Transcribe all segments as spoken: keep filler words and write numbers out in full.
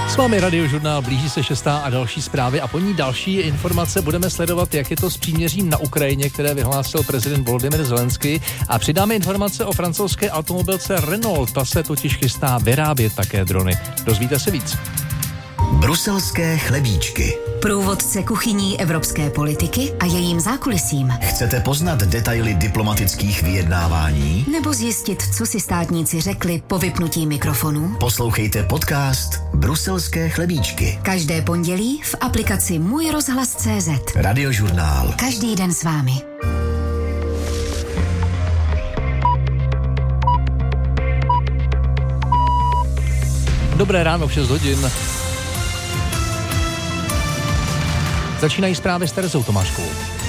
S vámi Radiožurnál, blíží se šestá a další zprávy a po ní další informace. Budeme sledovat, jak je to s příměřím na Ukrajině, které vyhlásil prezident Volodymyr Zelenský, a přidáme informace o francouzské automobilce Renault. Ta se totiž chystá vyrábět také drony. Dozvíte se víc. Bruselské chlebíčky. Průvodce kuchyní evropské politiky a jejím zákulisím. Chcete poznat detaily diplomatických vyjednávání? Nebo zjistit, co si státníci řekli po vypnutí mikrofonu? Poslouchejte podcast Bruselské chlebíčky. Každé pondělí v aplikaci Můj rozhlas tečka cé zet. Radiožurnál. Každý den s vámi. Dobré ráno, v šest hodin. Začínají zprávy s Terezou Tomáškovou.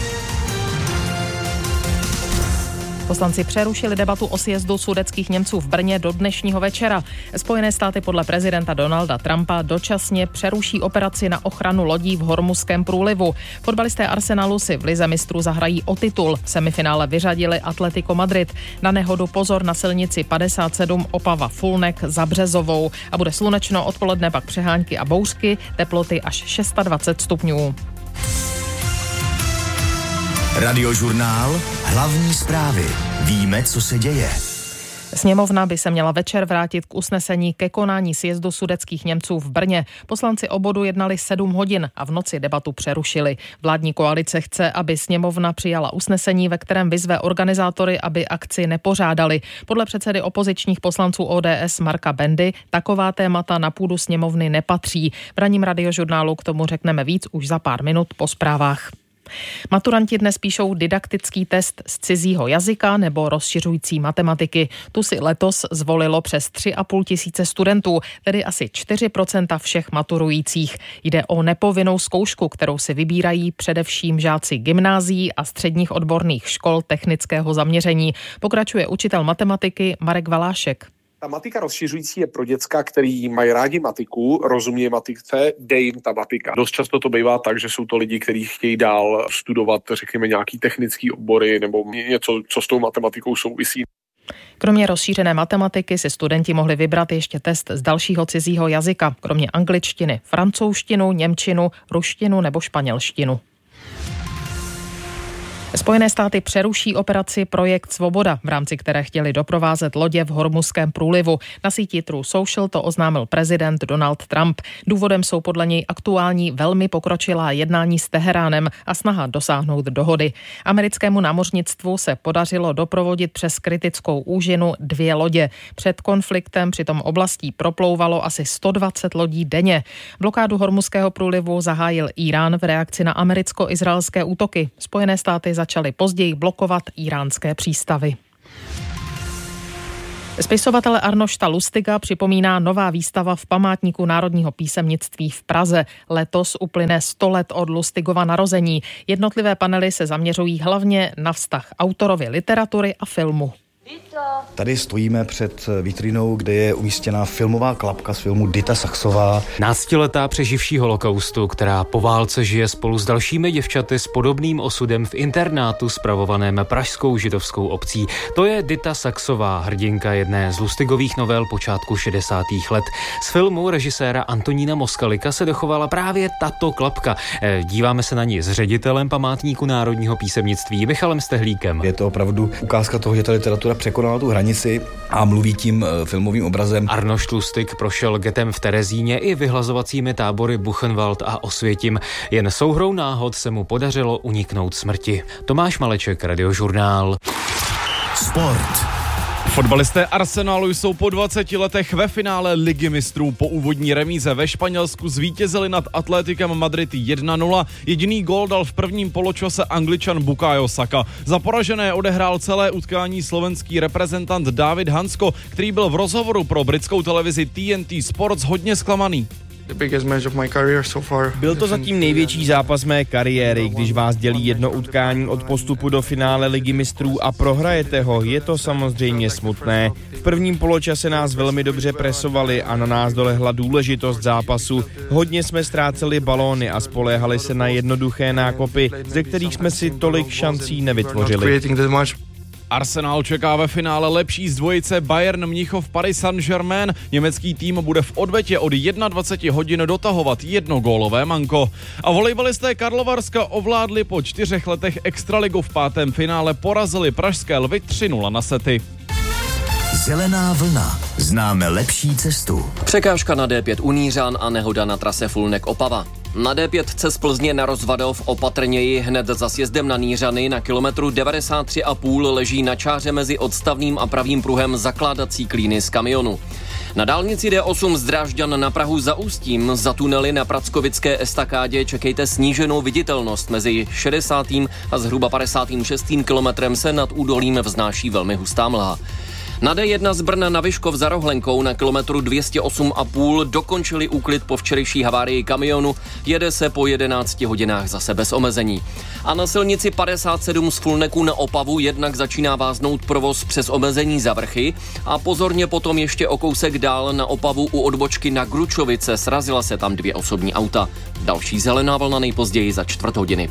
Poslanci přerušili debatu o sjezdu sudetských Němců v Brně do dnešního večera. Spojené státy podle prezidenta Donalda Trumpa dočasně přeruší operaci na ochranu lodí v Hormuzském průlivu. Fotbalisté Arsenalu si v lize mistrů zahrají o titul. V semifinále vyřadili Atletico Madrid. Na nehodu pozor na silnici padesát sedm Opava Fulnek za Březovou. A bude slunečno, odpoledne pak přehánky a bouřky, teploty až dvacet šest stupňů. Radiožurnál, hlavní zprávy. Víme, co se děje. Sněmovna by se měla večer vrátit k usnesení ke konání sjezdu sudetských Němců v Brně. Poslanci o bodu jednali sedm hodin a v noci debatu přerušili. Vládní koalice chce, aby sněmovna přijala usnesení, ve kterém vyzve organizátory, aby akci nepořádali. Podle předsedy opozičních poslanců O D S Marka Bendy taková témata na půdu sněmovny nepatří. V ranním Radiožurnálu k tomu řekneme víc už za pár minut po zprávách. Maturanti dnes píšou didaktický test z cizího jazyka nebo rozšiřující matematiky. Tu si letos zvolilo přes tři a půl tisíce studentů, tedy asi čtyři procenta všech maturujících. Jde o nepovinnou zkoušku, kterou si vybírají především žáci gymnázií a středních odborných škol technického zaměření. Pokračuje učitel matematiky Marek Valášek. Ta matika rozšiřující je pro děcka, který mají rádi matiku, rozumí matice, dej jim ta matika. Dost často to bývá tak, že jsou to lidi, kteří chtějí dál studovat, řekněme, nějaký technický obory nebo něco, co s tou matematikou souvisí. Kromě rozšířené matematiky si studenti mohli vybrat ještě test z dalšího cizího jazyka, kromě angličtiny, francouzštinu, němčinu, ruštinu nebo španělštinu. Spojené státy přeruší operaci Projekt Svoboda, v rámci které chtěli doprovázet lodě v Hormuzském průlivu. Na síti Truth Social to oznámil prezident Donald Trump. Důvodem jsou podle něj aktuální velmi pokročilá jednání s Teheránem a snaha dosáhnout dohody. Americkému námořnictvu se podařilo doprovodit přes kritickou úžinu dvě lodě. Před konfliktem přitom oblastí proplouvalo asi sto dvacet lodí denně. Blokádu Hormuzského průlivu zahájil Irán v reakci na americko-izraelské útoky. Spojené státy začaly později blokovat íránské přístavy. Spisovatele Arnošta Lustiga připomíná nová výstava v Památníku národního písemnictví v Praze. Letos uplyne sto let od Lustigova narození. Jednotlivé panely se zaměřují hlavně na vztah autorovi literatury a filmu. Tady stojíme před vitrínou, kde je umístěna filmová klapka z filmu Dita Saxová. Náctiletá přeživší holokaustu, která po válce žije spolu s dalšími děvčaty s podobným osudem v internátu spravovaném pražskou židovskou obcí. To je Dita Saxová, hrdinka jedné z Lustigových novel počátku šedesátých let. Z filmu režiséra Antonína Moskalika se dochovala právě tato klapka. Díváme se na ní s ředitelem Památníku národního písemnictví Michalem Stehlíkem. Je to opravdu ukázka toho, že ta literatura překonala tu hranici a mluví tím filmovým obrazem. Arnošt Lustig prošel getem v Terezíně i vyhlazovacími tábory Buchenwald a Osvětim. Jen souhrou náhod se mu podařilo uniknout smrti. Tomáš Maleček, Radiožurnál. Sport. Fotbalisté Arsenalu jsou po dvaceti letech ve finále Ligy mistrů. Po úvodní remíze ve Španělsku zvítězili nad Atletikem Madrid jedna nula. Jediný gól dal v prvním poločase Angličan Bukayo Saka. Za poražené odehrál celé utkání slovenský reprezentant David Hansko, který byl v rozhovoru pro britskou televizi T N T Sports hodně zklamaný. Byl to zatím největší zápas mé kariéry. Když vás dělí jedno utkání od postupu do finále Ligy mistrů a prohrajete ho, je to samozřejmě smutné. V prvním poločase nás velmi dobře presovali a na nás dolehla důležitost zápasu. Hodně jsme ztráceli balóny a spoléhali se na jednoduché nákopy, ze kterých jsme si tolik šancí nevytvořili. Arsenal čeká ve finále lepší z dvojice Bayern Mnichov Paris Saint-Germain. Německý tým bude v odvetě od dvacet jedna hodin dotahovat jednogólové manko. A volejbalisté Karlovarska ovládli po čtyřech letech extraligu. V pátém finále porazili pražské Lvy tři nula na sety. Zelená vlna. Známe lepší cestu. Překážka na D pět u Nířan a nehoda na trase Fulnek-Opava. Na D pět z Plzně na Rozvadov opatrněji hned za sjezdem na Nířany na kilometru devadesát tři a půl leží na čáře mezi odstavným a pravým pruhem zakládací klíny z kamionu. Na dálnici D osm z Drážďan na Prahu za Ústím za tunely na Prackovické estakádě čekejte sníženou viditelnost. Mezi šedesátým a zhruba padesátým šestým kilometrem se nad údolím vznáší velmi hustá mlha. Na D jedna z Brna na Vyškov za Rohlenkou na kilometru dvě stě osm a půl dokončili úklid po včerejší havárii kamionu, jede se po jedenácti hodinách zase bez omezení. A na silnici padesát sedm z Fulneku na Opavu jednak začíná váznout provoz přes omezení za Vrchy a pozorně potom ještě o kousek dál na Opavu u odbočky na Gručovice, srazila se tam dvě osobní auta. Další zelená vlna nejpozději za čtvrt hodiny.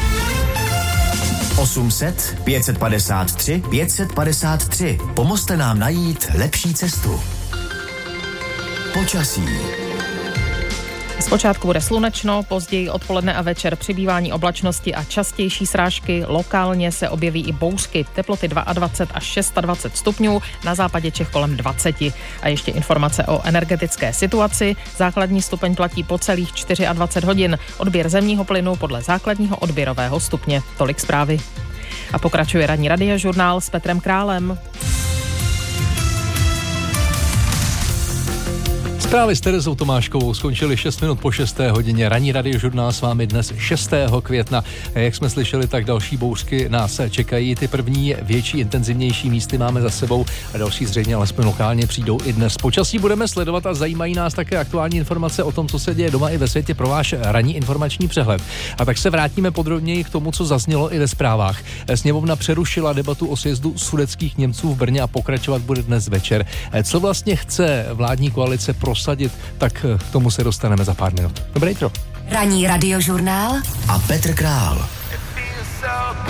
osm set, pět set padesát tři, pět set padesát tři. Pomozte nám najít lepší cestu. Počasí. Zpočátku bude slunečno, později odpoledne a večer přibývání oblačnosti a častější srážky. Lokálně se objeví i bouřky. Teploty dvacet dva až dvacet šest stupňů, na západě Čech kolem dvacet. A ještě informace o energetické situaci. Základní stupeň platí po celých dvacet čtyři hodin. Odběr zemního plynu podle základního odběrového stupně. Tolik zprávy. A pokračuje ranní radiožurnál s Petrem Králem. Zprávy s Terezou Tomáškovou skončily šest minut po šesté hodině. Ranní radiožurnál s vámi dnes šestého května. Jak jsme slyšeli, tak další bouřky nás čekají. Ty první, větší, intenzivnější místy máme za sebou a další zřejmě alespoň lokálně přijdou i dnes. Počasí budeme sledovat a zajímají nás také aktuální informace o tom, co se děje doma i ve světě pro váš ranní informační přehled. A tak se vrátíme podrobněji k tomu, co zaznělo i ve zprávách. Sněmovna přerušila debatu o sjezdu sudetských Němců v Brně a pokračovat bude dnes večer. Co vlastně chce vládní koalice prosadit, tak k tomu se dostaneme za pár minut. Dobré jitro. Ranní radiožurnál a Petr Král.